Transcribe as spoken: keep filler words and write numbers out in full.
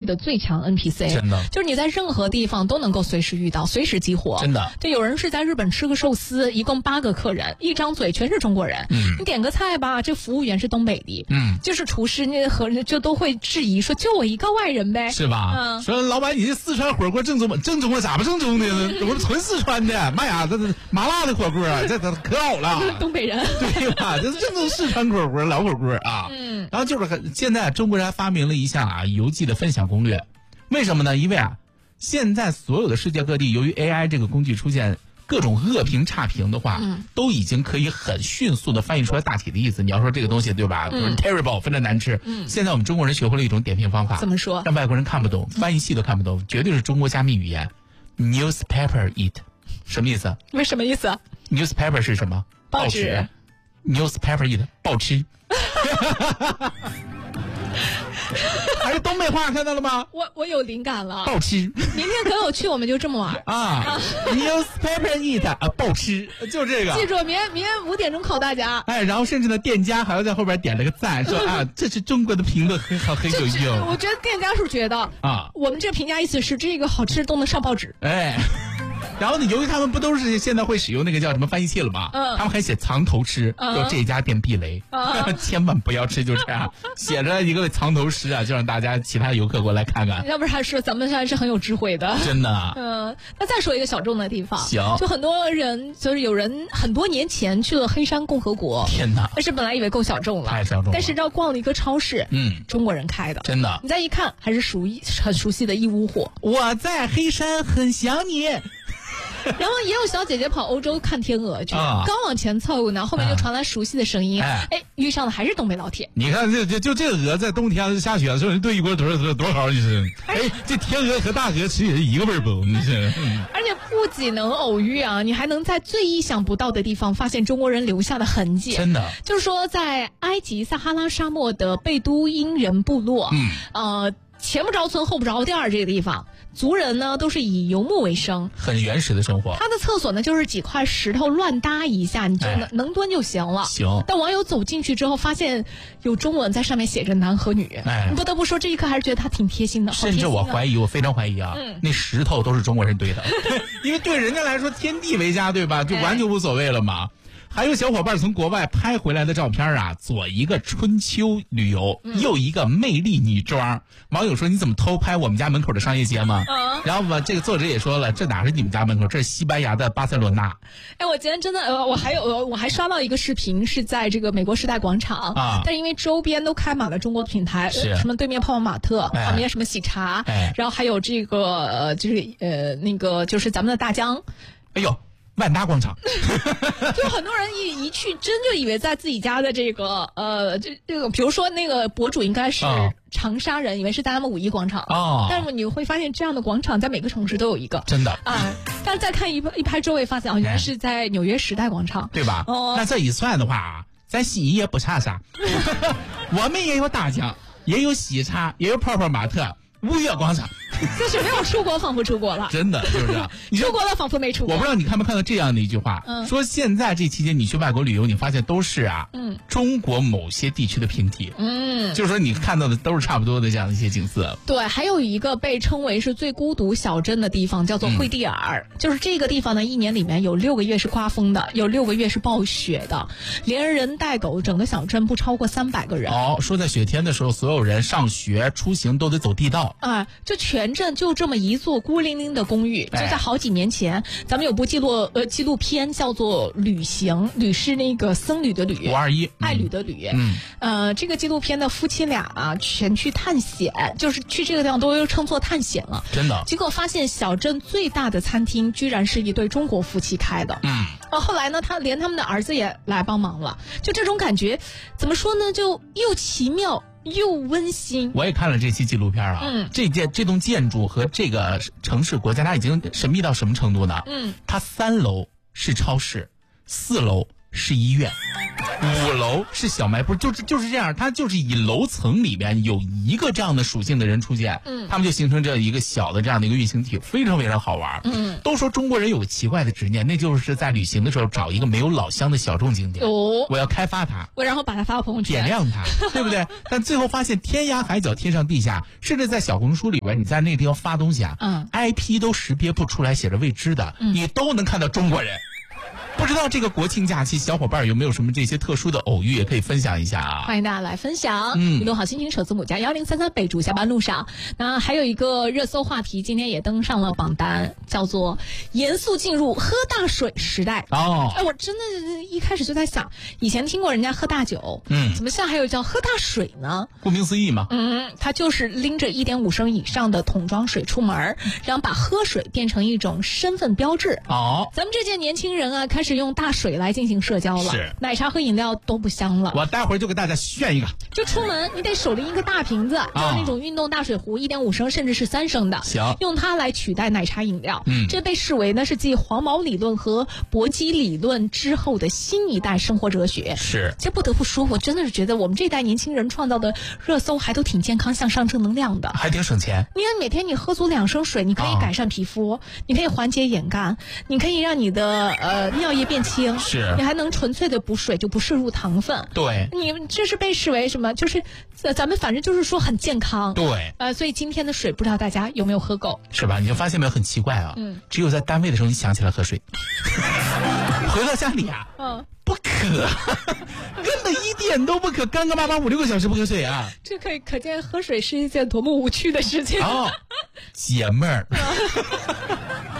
的最强 N P C， 真的， 就是你在任何地方都能够随时遇到，随时激活。 真的， 对，有人是在日本吃个寿司，一共八个客人，一张嘴全是中国人。 嗯， 你点个菜吧，这服务员是东北的， 嗯， 就是厨师那和就都会质疑说，就我一个外人呗， 是吧？ 嗯， 说老板，你这四川火锅正宗吗？正宗啊，咋不正宗呢？我们纯四川的，妈呀，这这麻辣的火锅，这这可好了。 东北人， 对吧？这是正宗四川火锅，老火锅啊。 嗯， 然后就是很现在中国人还发明了一项啊邮寄的分享攻略，为什么呢？因为啊，现在所有的世界各地，由于 A I 这个工具出现各种恶评差评的话， 嗯， 都已经可以很迅速的翻译出来大体的意思。你要说这个东西对吧， 嗯 terrible 非常难吃， 嗯， 现在我们中国人学会了一种点评方法， 怎么说？ 让外国人看不懂，翻译系都看不懂，绝对是中国加密语言。Newspaper eat 什么意思？ 为什么意思 ？Newspaper 是什么？ 报纸。 Newspaper eat 报吃。还是东北话，看到了吗？ 我我有灵感了， 报吃。 明天可有趣，我们就这么玩啊。Newspaper eat 啊，报吃，就这个。 记住，明天明天五点钟考大家。 哎，然后甚至呢，店家还要在后边点了个赞，说啊，这是中国的评论很好，很有用。 我觉得店家是觉得啊， 我们这个评价意思是这个好吃都能上报纸。 哎。然后呢，由于他们不都是现在会使用那个叫什么翻译器了吗？ 嗯， 他们还写藏头吃， 嗯、 说这家店避雷，嗯、千万不要吃，就这样写着一个藏头诗啊，就让大家其他游客过来看看。 要不然是咱们还是很有智慧的， 真的。 嗯，那再说一个小众的地方， 行， 就很多人就是有人很多年前去了黑山共和国， 天哪！ 但是本来以为够小众了， 太小众了。 但是这逛了一个超市， 嗯， 中国人开的， 真的。 你再一看，还是熟悉很熟悉的义乌货。 我在黑山很想你。 然后也有小姐姐跑欧洲看天鹅去，啊、刚往前凑呢，后面就传来熟悉的声音，哎，哎遇上的还是东北老铁。 你看这这就这个鹅在冬天下雪的时候，人炖一锅多少多好，你是？哎，这天鹅和大鹅吃也是一个味儿不？你是？ 嗯、而且不仅能偶遇啊，你还能在最意想不到的地方发现中国人留下的痕迹。 真的， 就是说在埃及撒哈拉沙漠的贝都因人部落， 嗯， 呃。前不着村后不着店儿，这个地方族人呢都是以游牧为生， 很原始的生活。 他的厕所呢就是几块石头乱搭一下，你就能、哎、能蹲就行了。 行。 但网友走进去之后，发现有中文在上面写着男和女。 哎， 你不得不说这一刻还是觉得他挺贴心的。 甚至我怀疑，我非常怀疑啊， 嗯、 那石头都是中国人堆的，因为对人家来说天地为家，对吧？就完全无所谓了嘛。哎，还有小伙伴从国外拍回来的照片啊，左一个春秋旅游， 嗯、 右一个魅力女装。网友说你怎么偷拍我们家门口的商业街吗？ 嗯、 然后吧，这个作者也说了，这哪是你们家门口，这是西班牙的巴塞罗那。 哎，我今天真的，呃，我还有，我还刷到一个视频，是在这个美国时代广场啊， 但是因为周边都开满了中国的品牌， 是什么对面泡泡玛特， 哎、 旁边什么喜茶， 哎、 然后还有这个呃，就是呃那个就是咱们的大疆。 哎呦。万达广场， 就很多人一一去，真就以为在自己家的这个呃，这这个，比如说那个博主应该是长沙人，哦、以为是在他们五一广场哦， 但是你会发现这样的广场在每个城市都有一个， 真的啊。但是再看一一拍周围，发现啊，原来是在纽约时代广场， 对吧？ 哦， 那这一算的话啊，咱西医也不差啥，我们也有大疆，也有喜茶，也有泡泡玛特。五月广场， 就是没有出国，仿佛出国了， 真的是不是？ 你出国了，仿佛没出国。 我不知道你看没看到这样的一句话， 嗯、 说现在这期间你去外国旅游，你发现都是啊， 嗯， 中国某些地区的平替， 嗯， 就是说你看到的都是差不多的这样的一些景色。 对，还有一个被称为是最孤独小镇的地方，叫做惠蒂尔，嗯、就是这个地方呢，一年里面有六个月是刮风的，有六个月是暴雪的，连人带狗，整个小镇不超过三百个人。 哦，说在雪天的时候，所有人上学出行都得走地道。 啊，就全镇就这么一座孤零零的公寓，就在好几年前，咱们有部纪录呃纪录片叫做《旅行》，旅是那个僧侣的旅， 五二一爱侣的旅。 嗯， 呃，这个纪录片的夫妻俩啊，全去探险，就是去这个地方都称作探险了。 真的， 结果发现小镇最大的餐厅居然是一对中国夫妻开的。 嗯， 啊，后来呢，他连他们的儿子也来帮忙了，就这种感觉，怎么说呢？就又奇妙。又温馨。 我也看了这期纪录片啊， 嗯， 这件这栋建筑和这个城市国家，它已经神秘到什么程度呢？ 嗯， 它三楼是超市，四楼是医院。 五楼是小卖部，就是就是这样，它就是以楼层里边有一个这样的属性的人出现，嗯，他们就形成这一个小的这样的一个运行体，非常非常好玩。嗯，都说中国人有个奇怪的执念，那就是在旅行的时候找一个没有老乡的小众景点，哦，我要开发它， 我然后把它发到朋友圈， 点亮它，对不对？但最后发现天涯海角天上地下，甚至在小红书里边，你在那个地方发东西啊，嗯 ，I P 都识别不出来，写着未知的，嗯，你都能看到中国人。不知道这个国庆假期，小伙伴有没有什么这些特殊的偶遇，也可以分享一下啊！ 欢迎大家来分享。嗯，移动好心情首字母加幺零三三，备注下班路上。那还有一个热搜话题，今天也登上了榜单，叫做“严肃进入喝大水时代”。哦，哎，我真的一开始就在想，以前听过人家喝大酒，嗯，怎么现在还有叫喝大水呢？ 顾名思义嘛， 嗯，他就是拎着一点五升以上的桶装水出门，然后把喝水变成一种身份标志。哦，咱们这届年轻人啊，开始用大水来进行社交了，是奶茶和饮料都不香了。 我待会儿就给大家炫一个， 就出门你得手拎一个大瓶子，就是那种运动大水壶，一点五升甚至是三升的， 行， 用它来取代奶茶饮料。嗯，这被视为呢是继黄毛理论和搏击理论之后的新一代生活哲学。 是， 这不得不说，我真的是觉得我们这代年轻人创造的热搜还都挺健康、向上、正能量的， 还挺省钱。 你看每天你喝足两升水，你可以改善皮肤，啊、你可以缓解眼干，你可以让你的呃尿液变轻。 是， 你还能纯粹的补水，就不摄入糖分。 对， 你这是被视为什么？就是咱们反正就是说很健康。 对， 呃，所以今天的水不知道大家有没有喝够？ 是吧？你就发现没有，很奇怪啊。嗯，只有在单位的时候你想起来喝水，回到家里啊，嗯，不渴，根本一点都不渴，干干巴巴五六个小时不喝水啊。 这可以可见喝水是一件多么无趣的事情。 哦，解闷儿。